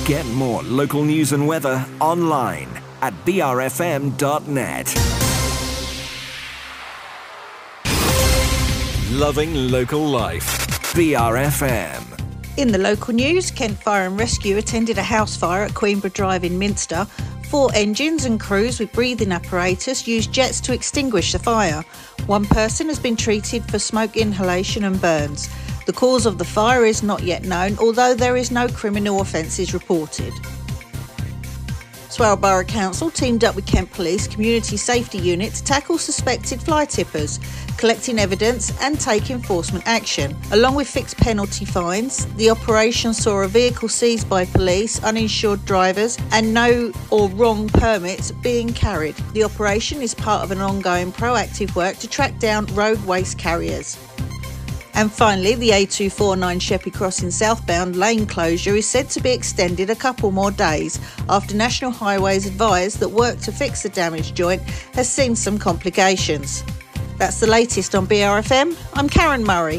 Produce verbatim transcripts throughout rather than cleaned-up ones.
Get more local news and weather online at b r f m dot net. Loving local life. B R F M. In the local news, Kent Fire and Rescue attended a house fire at Queenborough Drive in Minster. Four engines and crews with breathing apparatus used jets to extinguish the fire. One person has been treated for smoke inhalation and burns. The cause of the fire is not yet known, although there is no criminal offences reported. Swale Borough Council teamed up with Kent Police Community Safety Unit to tackle suspected fly tippers, collecting evidence and take enforcement action. Along with fixed penalty fines, the operation saw a vehicle seized by police, uninsured drivers and no or wrong permits being carried. The operation is part of an ongoing proactive work to track down road waste carriers. And finally, the A two forty-nine Sheppey Crossing southbound lane closure is said to be extended a couple more days after National Highways advised that work to fix the damaged joint has seen some complications. That's the latest on B R F M. I'm Karen Murray.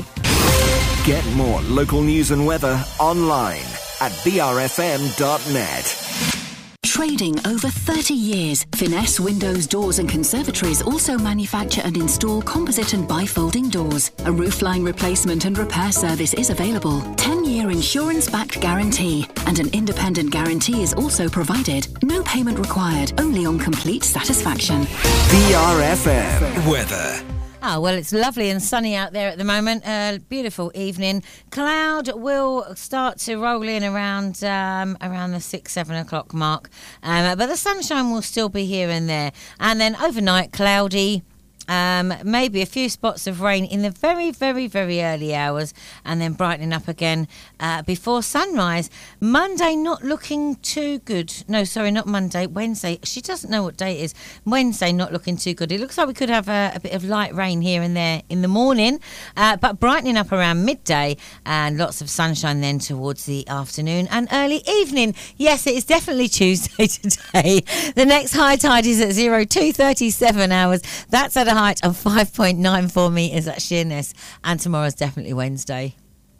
Get more local news and weather online at b r f m dot net. Trading over thirty years, Finesse Windows, Doors and Conservatories also manufacture and install composite and bifolding doors. A roofline replacement and repair service is available. ten-year insurance-backed guarantee and an independent guarantee is also provided. No payment required, only on complete satisfaction. B R F M weather. Oh, well, it's lovely and sunny out there at the moment. Uh, beautiful evening. Cloud will start to roll in around um, around the six, seven o'clock mark. Um, but the sunshine will still be here and there. And then overnight, cloudy. Um, maybe a few spots of rain in the very, very, very early hours and then brightening up again uh, before sunrise. Monday not looking too good. No, sorry, not Monday. Wednesday. She doesn't know what day it is. Wednesday not looking too good. It looks like we could have a, a bit of light rain here and there in the morning, uh, but brightening up around midday and lots of sunshine then towards the afternoon and early evening. Yes, it is definitely Tuesday today. The next high tide is at zero two thirty-seven hours. That's at a height of five point nine four metres at Sheerness, and tomorrow's definitely Wednesday.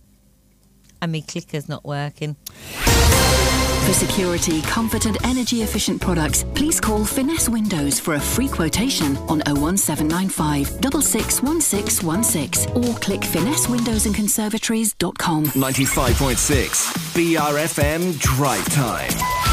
And my clicker's not working. For security, comfort and energy efficient products, please call Finesse Windows for a free quotation on oh one seven nine five, six six one six one six or click finesse windows and conservatories dot com. ninety-five point six B R F M Drive Time.